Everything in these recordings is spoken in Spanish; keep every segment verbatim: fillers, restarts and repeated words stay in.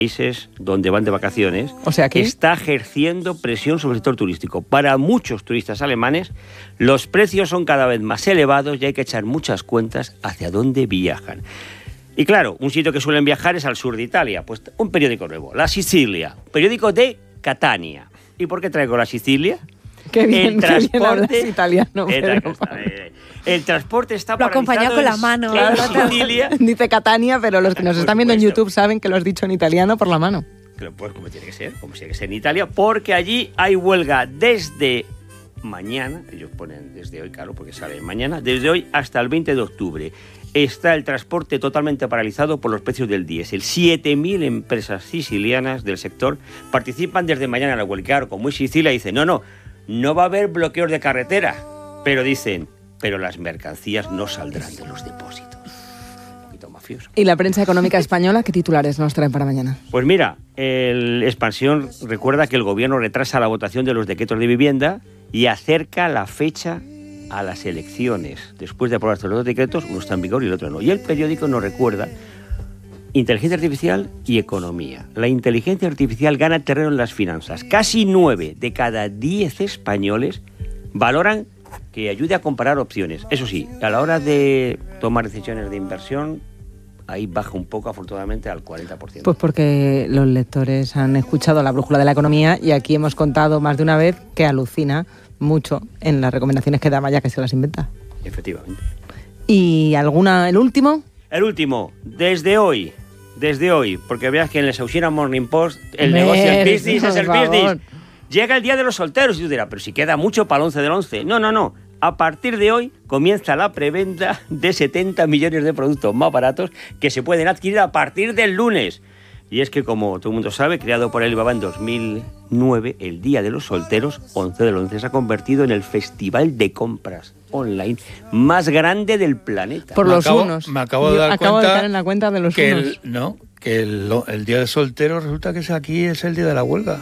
países donde van de vacaciones, o sea que está ejerciendo presión sobre el sector turístico. Para muchos turistas alemanes, los precios son cada vez más elevados y hay que echar muchas cuentas hacia dónde viajan. Y claro, un sitio que suelen viajar es al sur de Italia. Pues un periódico nuevo, La Sicilia, periódico de Catania. ¿Y por qué traigo La Sicilia? Qué bien, el transporte qué bien italiano. El, el transporte está lo acompañado con la mano. En Sicilia. Dice Catania, pero los que nos están viendo en YouTube saben que lo has dicho en italiano por la mano. Pues como tiene que ser, como tiene que ser en Italia, porque allí hay huelga desde mañana, ellos ponen desde hoy, claro, porque sale mañana, desde hoy hasta el veinte de octubre. Está el transporte totalmente paralizado por los precios del diésel. siete mil empresas sicilianas del sector participan desde mañana en la huelga. Claro, como es Sicilia, dicen, no, no, no va a haber bloqueos de carretera, pero dicen, pero las mercancías no saldrán de los depósitos. Un poquito mafioso. ¿Y la prensa económica española qué titulares nos traen para mañana? Pues mira, el Expansión recuerda que el gobierno retrasa la votación de los decretos de vivienda y acerca la fecha a las elecciones. Después de aprobarse los dos decretos, uno está en vigor y el otro no. Y el periódico nos recuerda inteligencia artificial y economía. La inteligencia artificial gana terreno en las finanzas. Casi nueve de cada diez españoles valoran que ayude a comparar opciones. Eso sí, a la hora de tomar decisiones de inversión, ahí baja un poco, afortunadamente, al cuarenta por ciento. Pues porque los lectores han escuchado la brújula de la economía y aquí hemos contado más de una vez que alucina mucho en las recomendaciones que da Maya, que se las inventa. Efectivamente. ¿Y alguna, el último? El último, desde hoy, desde hoy, porque veas que en el Sausina Morning Post el Mer, negocio, el business es el favor. business. Llega el día de los solteros y tú dirás, pero si queda mucho para el once del once. No, no, no. A partir de hoy comienza la preventa de setenta millones de productos más baratos que se pueden adquirir a partir del lunes. Y es que, como todo el mundo sabe, creado por Alibaba en dos mil nueve, el Día de los Solteros, once del once, se ha convertido en el festival de compras online más grande del planeta. Por me los acabo, unos. Me acabo de dar acabo cuenta de caer en la cuenta de los que unos. el, no, que el, el Día de Solteros resulta que es aquí es el día de la huelga.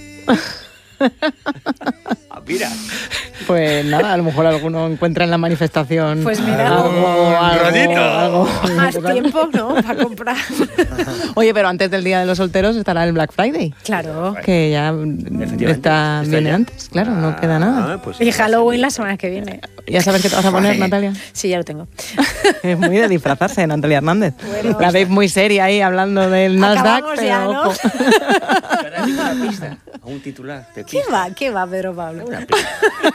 Ah, mira. Pues nada, a lo mejor alguno encuentra en la manifestación. Pues mira, algo, algo, ratito. algo. más tiempo, ¿no? Para comprar. Oye, pero antes del Día de los Solteros estará el Black Friday. Claro. Que ya está, está viene ya. antes, claro, no queda nada. Ah, pues, Y Halloween la semana que viene. ¿Ya sabes qué te vas a poner, Joder. Natalia? Sí, ya lo tengo. Es muy de disfrazarse, Natalia Hernández. Bueno. La veis muy seria ahí hablando del Nasdaq, Acabamos pero ya, ¿no? ojo. Ahora dime una pista, a un titular de ¿Qué pista. va? ¿Qué va, Pedro Pablo? Una pista.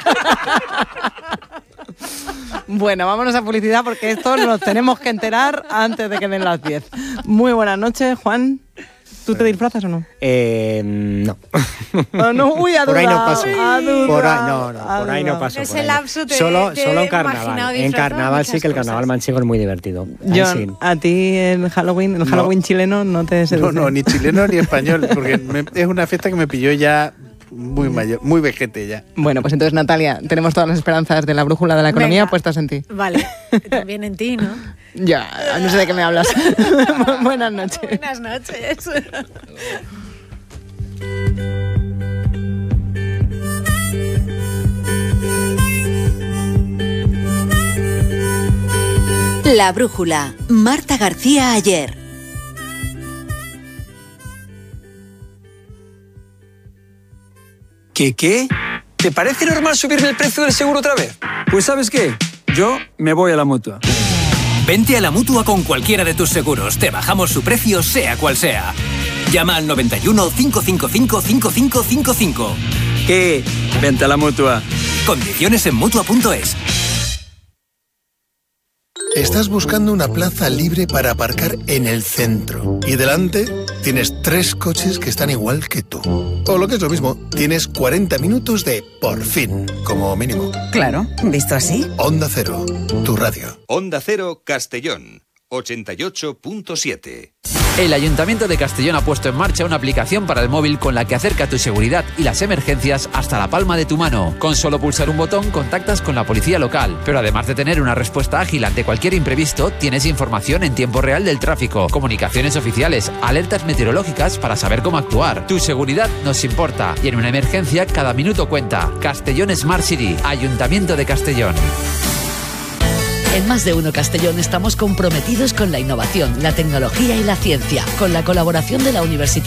Bueno, vámonos a publicidad porque esto nos tenemos que enterar antes de que den las diez. Muy buenas noches, Juan. ¿Tú te disfrazas o no? Eh, no. Oh, no, uy, a Por ahí no dudar, paso. a dudar, Por ahí, no, no, a por ahí no dudar. paso. Ese por ahí. lapsus te- solo, te solo he en carnaval. imaginado En disfrazado carnaval sí muchas que el carnaval cosas. manchego es muy divertido. Ahí John, sí. a ti el Halloween, el Halloween chileno no te No, seduce. no, ni chileno ni español, porque me- es una fiesta que me pilló ya muy mayor, muy vejete ya. Bueno, pues entonces, Natalia, tenemos todas las esperanzas de la brújula de la economía Venga. puestas en ti. Vale, también en ti, ¿no? Ya, no sé de qué me hablas. Buenas noches. Buenas noches. La brújula. Marta García Ayer. ¿Qué qué? ¿Te parece normal subirme el precio del seguro otra vez? Pues ¿sabes qué? Yo me voy a la Mutua. Vente a la Mutua con cualquiera de tus seguros. Te bajamos su precio, sea cual sea. Llama al noventa y uno, cinco cinco cinco, cinco cinco cinco cinco. ¿Qué? Vente a la Mutua. Condiciones en Mutua punto es. Estás buscando una plaza libre para aparcar en el centro y delante tienes tres coches que están igual que tú. O lo que es lo mismo, tienes cuarenta minutos de por fin, como mínimo. Claro, visto así. Onda Cero, tu radio. Onda Cero Castellón, ochenta y ocho punto siete. El Ayuntamiento de Castellón ha puesto en marcha una aplicación para el móvil con la que acerca tu seguridad y las emergencias hasta la palma de tu mano. Con solo pulsar un botón contactas con la policía local, pero además de tener una respuesta ágil ante cualquier imprevisto, tienes información en tiempo real del tráfico, comunicaciones oficiales, alertas meteorológicas para saber cómo actuar. Tu seguridad nos importa y en una emergencia cada minuto cuenta. Castellón Smart City, Ayuntamiento de Castellón. En Más de Uno Castellón estamos comprometidos con la innovación, la tecnología y la ciencia, con la colaboración de la Universidad